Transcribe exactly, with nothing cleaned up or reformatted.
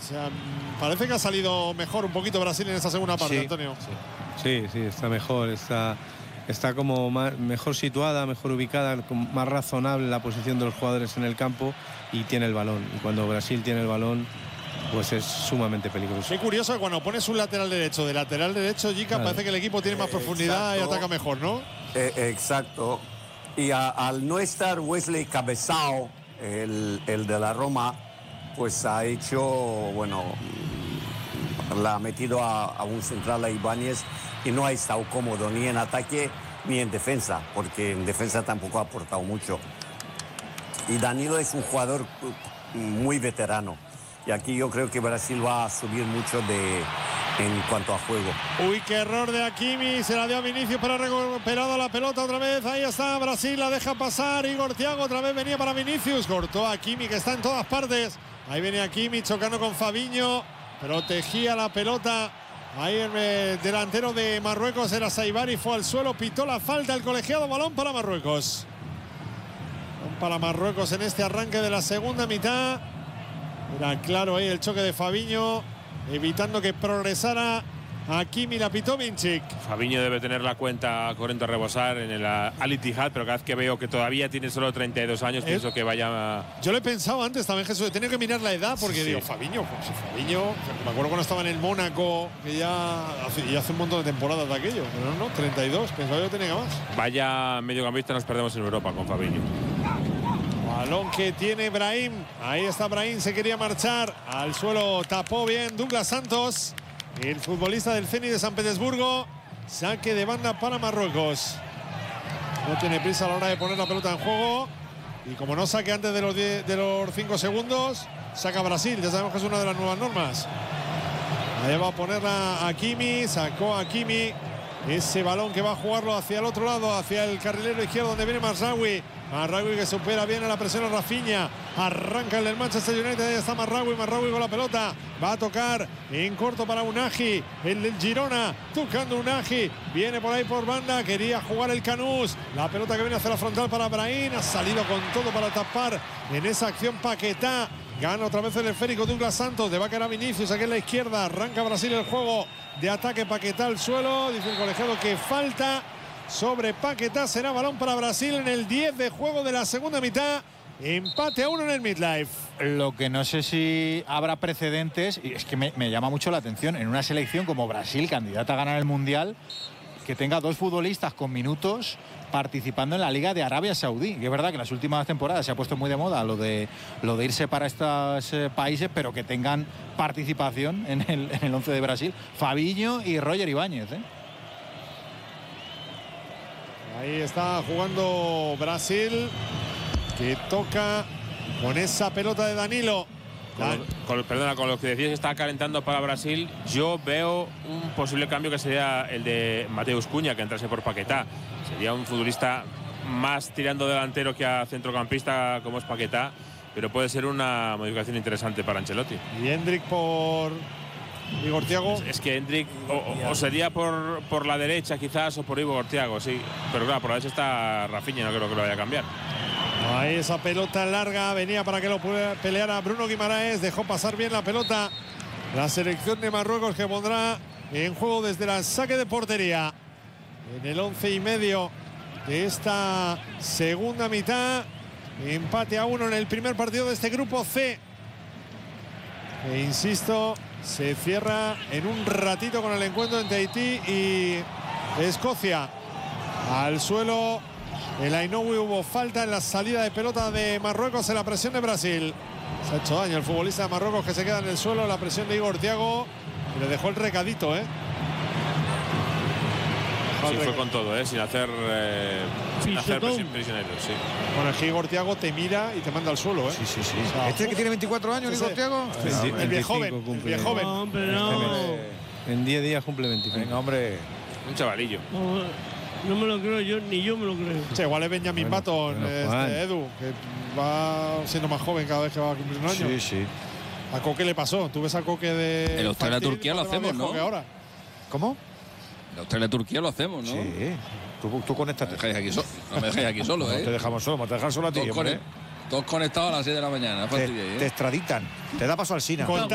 O sea, parece que ha salido mejor un poquito Brasil en esta segunda parte, sí, Antonio. Sí, sí, sí, está mejor, está, está como más, mejor situada, mejor ubicada, más razonable la posición de los jugadores en el campo y tiene el balón. Y cuando Brasil tiene el balón, pues es sumamente peligroso. Qué curioso que cuando pones un lateral derecho de lateral derecho, Jica, claro, parece que el equipo tiene más profundidad, exacto, y ataca mejor, ¿no? Eh, exacto. Y a, al no estar Wesley Cabezao, el, el de la Roma, pues ha hecho, bueno, la ha metido a, a un central, a Ibáñez, y no ha estado cómodo ni en ataque ni en defensa, porque en defensa tampoco ha aportado mucho. Y Danilo es un jugador muy veterano. Y aquí yo creo que Brasil va a subir mucho de, en cuanto a juego. Uy, qué error de Hakimi. Se la dio a Vinicius, pero ha recuperado la pelota otra vez. Ahí está Brasil, la deja pasar. Igor Thiago otra vez venía para Vinicius. Cortó a Hakimi, que está en todas partes. Ahí viene Hakimi chocando con Fabinho. Protegía la pelota. Ahí el eh, delantero de Marruecos era Saibari. Fue al suelo, pitó la falta el colegiado. Balón para Marruecos. Balón para Marruecos en este arranque de la segunda mitad. Era claro ahí el choque de Fabinho, evitando que progresara Hakimi, la pitó Vinicic. Fabinho debe tener la cuenta corriendo a rebosar en el Al Ittihad, pero cada vez que veo que todavía tiene solo treinta y dos años, ¿Eh? pienso que vaya... Yo lo he pensado antes también, Jesús, he tenido que mirar la edad, porque sí, digo, sí. Fabinho, pues Fabinho, me acuerdo cuando estaba en el Mónaco, que ya hace, ya hace un montón de temporadas de aquello, pero no, no, treinta y dos, pensaba yo que tenía más. Vaya mediocampista nos perdemos en Europa con Fabinho. Balón que tiene Brahim. Ahí está Brahim, se quería marchar. Al suelo tapó bien Douglas Santos, el futbolista del Zenit de San Petersburgo. Saque de banda para Marruecos. No tiene prisa a la hora de poner la pelota en juego. Y como no saque antes de los, diez, de los cinco segundos, saca Brasil. Ya sabemos que es una de las nuevas normas. Ahí va a ponerla Hakimi. Sacó a Hakimi. Ese balón que va a jugarlo hacia el otro lado, hacia el carrilero izquierdo donde viene Mazraoui. Mazraoui que supera bien a la presión a Rafinha. Arranca el del Manchester United. Ahí está Mazraoui. Mazraoui con la pelota. Va a tocar en corto para Unagi. El del Girona. Tocando Unagi. Viene por ahí por banda. Quería jugar el Canús. La pelota que viene hacia la frontal para Brahim. Ha salido con todo para tapar en esa acción Paquetá. Gana otra vez el esférico Douglas Santos. Le va a quedar a Vinicius aquí en la izquierda. Arranca Brasil el juego de ataque. Paquetá al suelo. Dice el colegiado que falta sobre Paquetá. Será balón para Brasil en el diez de juego de la segunda mitad. Empate a uno en el midlife. Lo que no sé si habrá precedentes, y es que me, me llama mucho la atención, en una selección como Brasil, candidata a ganar el Mundial, que tenga dos futbolistas con minutos participando en la Liga de Arabia Saudí. Que es verdad que en las últimas temporadas se ha puesto muy de moda lo de, lo de irse para estos eh, países, pero que tengan participación en el, en el once de Brasil. Fabinho y Roger Ibáñez, ¿eh? Ahí está jugando Brasil, que toca con esa pelota de Danilo. Con, con, perdona, con lo que decías, está calentando para Brasil. Yo veo un posible cambio que sería el de Mateus Cunha, que entrase por Paquetá. Sería un futbolista más tirando delantero que a centrocampista como es Paquetá, pero puede ser una modificación interesante para Ancelotti. Y Hendrik por Igor Thiago. Es, es que Hendrik o, o sería por, por la derecha quizás, o por Igor Thiago, sí. Pero claro, por la derecha está Rafinha, no creo que lo vaya a cambiar. Ahí esa pelota larga venía para que lo peleara Bruno Guimaraes. Dejó pasar bien la pelota la selección de Marruecos, que pondrá en juego desde la saque de portería en el once y medio de esta segunda mitad. Empate a uno en el primer partido de este grupo C, e insisto, se cierra en un ratito con el encuentro entre Haití y Escocia. Al suelo el Ainoui. Hubo falta en la salida de pelota de Marruecos en la presión de Brasil. Se ha hecho daño el futbolista de Marruecos, que se queda en el suelo. La presión de Igor Thiago, y le dejó el recadito, ¿eh? Sí, fue con todo, ¿eh? Sin hacer, eh, sin hacer prisioneros, sí. Bueno, es que Igor Thiago te mira y te manda al suelo, ¿eh? Sí, sí, sí. O sea, ¿Este que tiene veinticuatro años, Igor Thiago? Sí, sí, el viejoven, el viejoven. No, hombre, no. En diez días cumple veinticinco. Venga, hombre. Un chavalillo. No, no me lo creo yo, ni yo me lo creo. Sí, igual es Benjamin Bueno, Button, bueno, este, Juan. Edu, que va siendo más joven cada vez que va a cumplir un año. Sí, sí. ¿A Coque le pasó? ¿Tú ves a Coque de En Australia-Turquía lo hacemos, ¿no? Ahora. ¿Cómo? En Australia-Turquía lo hacemos, ¿no? Sí. Tú, tú conéctate. No me dejéis aquí, so no me dejéis aquí solo, ¿eh? No te dejamos solo, vamos a dejar solo a ti, Todos, hombre. todos conectados a las seis de la mañana. Te, te extraditan. Te da paso al Sina.